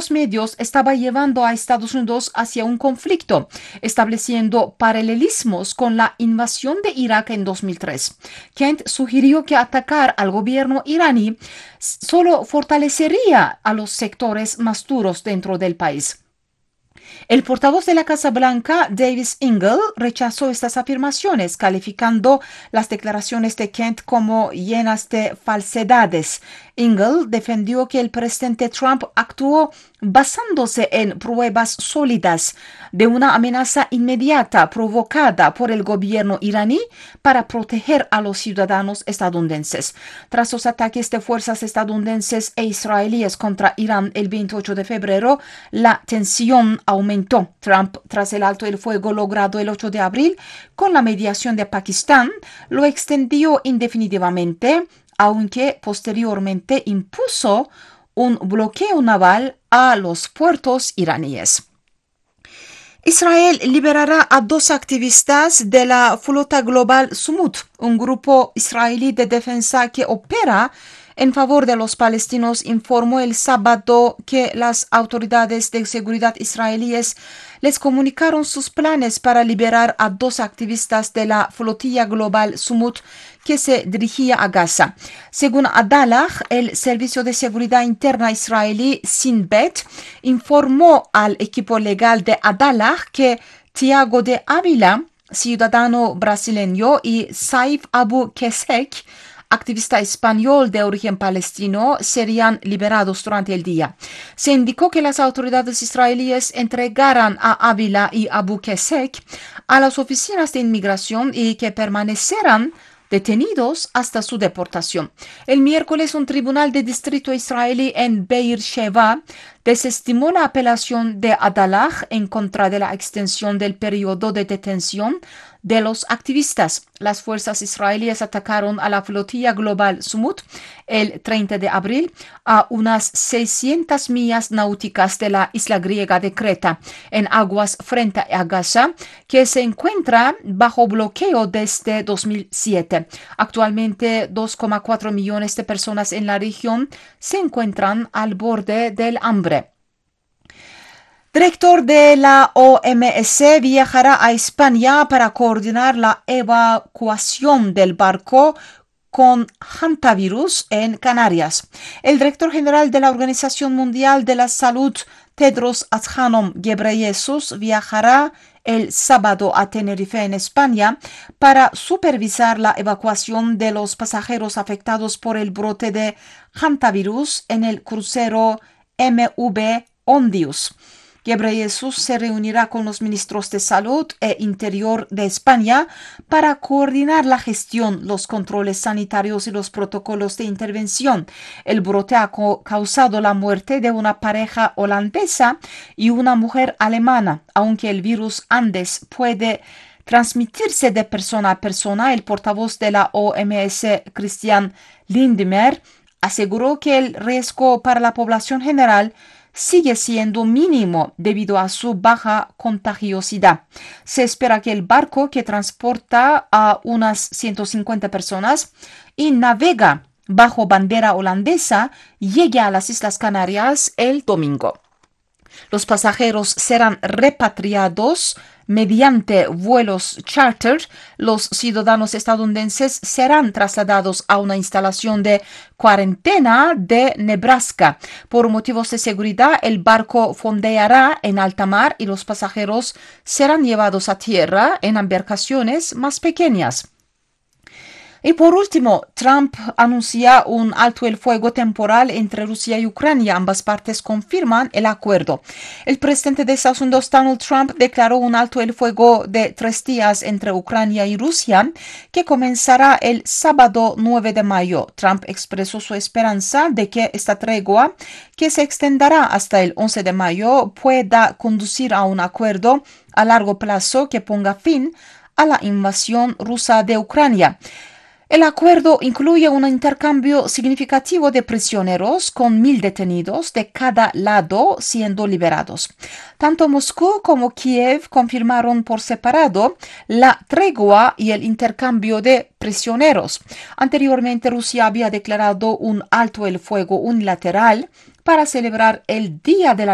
los medios estaba llevando a Estados Unidos hacia un conflicto, estableciendo paralelismos con la invasión de Irak en 2003. Kent sugirió que atacar al gobierno iraní solo fortalecería a los sectores más duros dentro del país. El portavoz de la Casa Blanca, Davis Ingle, rechazó estas afirmaciones, calificando las declaraciones de Kent como llenas de falsedades. Ingle defendió que el presidente Trump actuó basándose en pruebas sólidas de una amenaza inmediata provocada por el gobierno iraní para proteger a los ciudadanos estadounidenses. Tras los ataques de fuerzas estadounidenses e israelíes contra Irán el 28 de febrero, la tensión aumentó. Trump, tras el alto el fuego logrado el 8 de abril con la mediación de Pakistán, lo extendió indefinidamente, aunque posteriormente impuso un bloqueo naval a los puertos iraníes. Israel liberará a 2 activistas de la flota global Sumut, un grupo israelí de defensa que opera en favor de los palestinos, informó el sábado que las autoridades de seguridad israelíes les comunicaron sus planes para liberar a 2 activistas de la flotilla global Sumut que se dirigía a Gaza. Según Adalah, el Servicio de Seguridad Interna israelí Shin Bet informó al equipo legal de Adalah que Tiago de Ávila, ciudadano brasileño, y Saif Abu Kesek, activista español de origen palestino, serían liberados durante el día. Se indicó que las autoridades israelíes entregarán a Ávila y Abu Kesek a las oficinas de inmigración y que permanecerán detenidos hasta su deportación. El miércoles, un tribunal de distrito israelí en Be'er Sheva desestimó la apelación de Adalah en contra de la extensión del periodo de detención de los activistas. Las fuerzas israelíes atacaron a la flotilla global Sumut el 30 de abril a unas 600 millas náuticas de la isla griega de Creta, en aguas frente a Gaza, que se encuentra bajo bloqueo desde 2007. Actualmente, 2,4 millones de personas en la región se encuentran al borde del hambre. Director de la OMS viajará a España para coordinar la evacuación del barco con hantavirus en Canarias. El director general de la Organización Mundial de la Salud, Tedros Adhanom Ghebreyesus, viajará el sábado a Tenerife, en España, para supervisar la evacuación de los pasajeros afectados por el brote de hantavirus en el crucero MV Ondius. Ghebreyesus se reunirá con los ministros de Salud e Interior de España para coordinar la gestión, los controles sanitarios y los protocolos de intervención. El brote ha causado la muerte de una pareja holandesa y una mujer alemana. Aunque el virus Andes puede transmitirse de persona a persona, el portavoz de la OMS, Christian Lindmeier, aseguró que el riesgo para la población general sigue siendo mínimo debido a su baja contagiosidad. Se espera que el barco, que transporta a unas 150 personas y navega bajo bandera holandesa, llegue a las Islas Canarias el domingo. Los pasajeros serán repatriados mediante vuelos charter. Los ciudadanos estadounidenses serán trasladados a una instalación de cuarentena de Nebraska. Por motivos de seguridad, el barco fondeará en alta mar y los pasajeros serán llevados a tierra en embarcaciones más pequeñas. Y por último, Trump anuncia un alto el fuego temporal entre Rusia y Ucrania. Ambas partes confirman el acuerdo. El presidente de Estados Unidos, Donald Trump, declaró un alto el fuego de 3 días entre Ucrania y Rusia, que comenzará el sábado 9 de mayo. Trump expresó su esperanza de que esta tregua, que se extenderá hasta el 11 de mayo, pueda conducir a un acuerdo a largo plazo que ponga fin a la invasión rusa de Ucrania. El acuerdo incluye un intercambio significativo de prisioneros, con 1,000 detenidos de cada lado siendo liberados. Tanto Moscú como Kiev confirmaron por separado la tregua y el intercambio de prisioneros. Anteriormente, Rusia había declarado un alto el fuego unilateral para celebrar el Día de la